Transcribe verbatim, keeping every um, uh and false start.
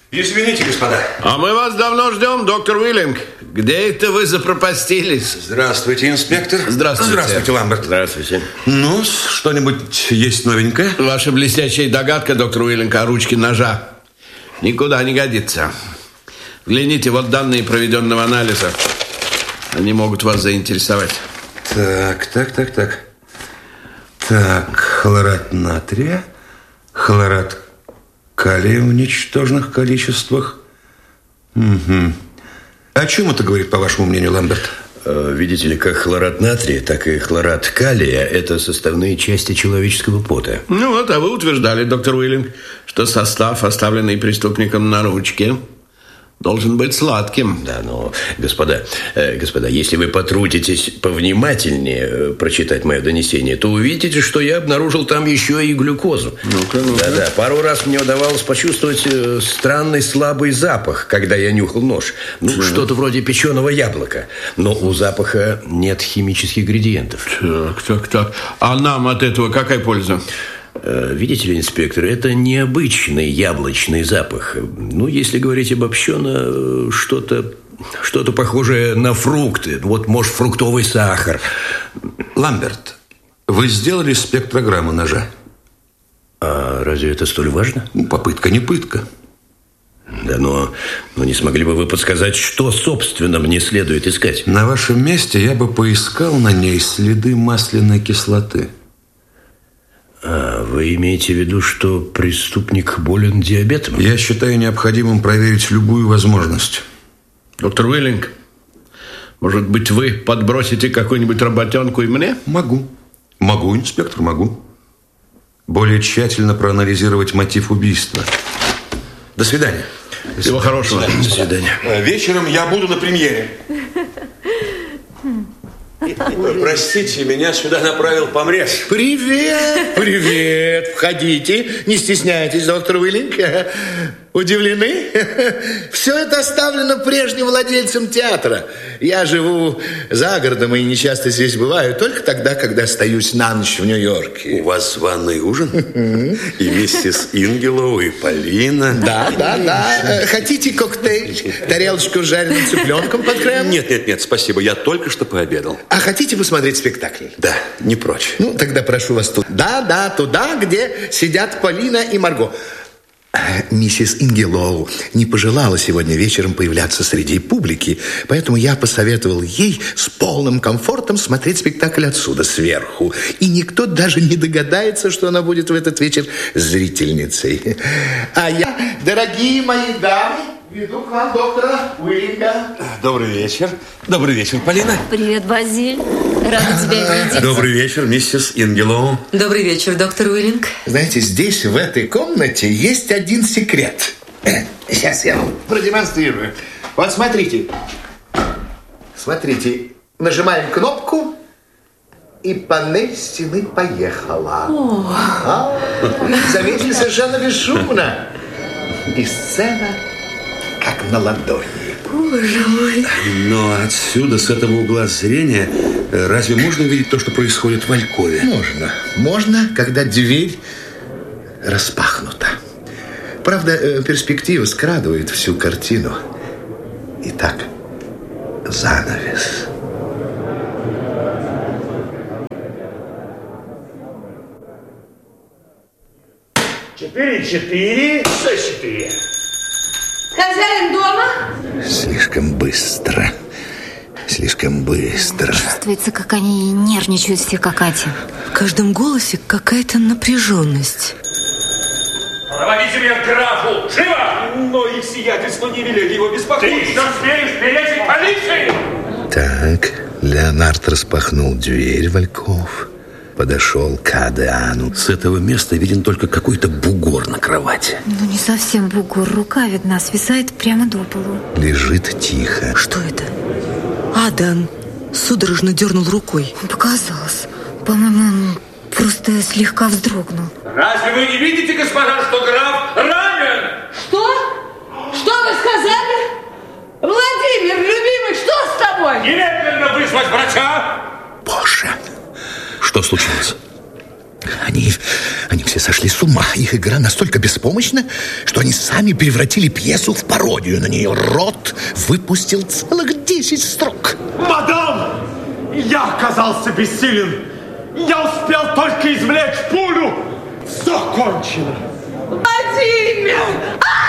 Извините, господа. А мы вас давно ждем, доктор Уиллинг. Где это вы запропастились? Здравствуйте, инспектор. Здравствуйте. Здравствуйте, Ламберт. Здравствуйте. Ну, что-нибудь есть новенькое? Ваша блестящая догадка, доктор Уиллинг, о ручке ножа никуда не годится. Взгляните, вот данные проведенного анализа. Они могут вас заинтересовать. Так, так, так, так. Так, хлорат натрия, хлорат калия в ничтожных количествах. Угу. О чем это говорит, по вашему мнению, Ламберт? Видите ли, как хлорат натрия, так и хлорат калия – это составные части человеческого пота. Ну вот, а вы утверждали, доктор Уиллинг, что состав, оставленный преступником на ручке, должен быть сладким. Да, но, господа, э, господа, если вы потрудитесь повнимательнее э, прочитать мое донесение, то увидите, что я обнаружил там еще и глюкозу. Ну-ка, ну-ка. Да-да, пару раз мне удавалось почувствовать э, странный слабый запах, когда я нюхал нож. Ну, mm. что-то вроде печеного яблока. Но у запаха нет химических ингредиентов. Так, так, так. А нам от этого какая польза? Видите ли, инспектор, это необычный яблочный запах. Ну, если говорить обобщенно, что-то что-то похожее на фрукты. Вот, может, фруктовый сахар. Ламберт, вы сделали спектрограмму ножа? А разве это столь важно? Ну, попытка не пытка. Да, но, но не смогли бы вы подсказать, что, собственно, мне следует искать? На вашем месте я бы поискал на ней следы масляной кислоты. А вы имеете в виду, что преступник болен диабетом? Я считаю необходимым проверить любую возможность. Доктор Уиллинг, может быть, вы подбросите какую-нибудь работенку и мне? Могу. Могу, инспектор, могу. Более тщательно проанализировать мотив убийства. До свидания. Всего хорошего. До свидания. Вечером я буду на премьере. Простите, меня сюда направил помрез. Привет, привет. Входите, не стесняйтесь, доктор Уиллинг. Удивлены? Все это оставлено прежним владельцем театра. Я живу за городом и не часто здесь бываю, только тогда, когда остаюсь на ночь в Нью-Йорке. У вас званый ужин? И миссис Ингелоу, и Полина. Да, да, да. Хотите коктейль? Тарелочку с жареным цыпленком под крем? Нет, нет, нет, спасибо. Я только что пообедал. А хотите посмотреть спектакль? Да, не прочь. Ну, тогда прошу вас туда. Да, да, туда, где сидят Полина и Марго. Миссис Ингелоу не пожелала сегодня вечером появляться среди публики, поэтому я посоветовал ей с полным комфортом смотреть спектакль отсюда, сверху. И никто даже не догадается, что она будет в этот вечер зрительницей. А я, дорогие мои дамы, веду к вам доктора Уиллинга. Добрый вечер. Добрый вечер, Полина. Привет, Базиль. Рада тебя видеть. Добрый вечер, миссис Ингелоу. Добрый вечер, доктор Уиллинг. Знаете, здесь, в этой комнате, есть один секрет. Сейчас я вам продемонстрирую. Вот смотрите. Смотрите. Нажимаем кнопку, и панель стены поехала. А, заметили, совершенно бесшумно. И сцена как на ладони. Боже мой. Но отсюда, с этого угла зрения, разве можно видеть то, что происходит в Алькове? Можно. Можно, когда дверь распахнута. Правда, перспектива скрадывает всю картину. Итак, занавес. Четыре, четыре, шесть, четыре. Хозяин дома? Слишком быстро. Слишком быстро. Чувствуется, как они нервничают все, как Катя. В каждом голосе какая-то напряженность. Проводите меня к графу! Живо! Но их сиятельство не велели его беспокоить. Ты что смеешь перечить полиции? Так, Леонард распахнул дверь в альков, подошел к Адриану. С этого места виден только какой-то бугор на кровати. Ну, не совсем бугор. Рука видна, свисает прямо до полу. Лежит тихо. Что это? Адан судорожно дернул рукой. Показалось. По-моему, он просто слегка вздрогнул. Разве вы не видите, господа, что граф ранен? Что? Что вы сказали? Владимир, любимый, что с тобой? Немедленно вызвать врача! Боже, Что случилось? Они, они все сошли с ума. Их игра настолько беспомощна, что они сами превратили пьесу в пародию на нее. Рот выпустил целых десять строк. Мадам, я оказался бессилен. Я успел только извлечь пулю. Все кончено. Владимир! А!